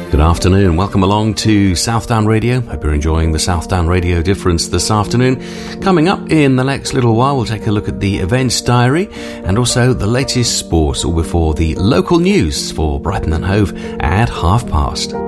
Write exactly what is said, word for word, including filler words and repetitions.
Good afternoon, welcome along to Southdown Radio. Hope you're enjoying the Southdown Radio Difference this afternoon. Coming up in the next little while, we'll take a look at the events diary and also the latest sports, all before the local news for Brighton and Hove at half past.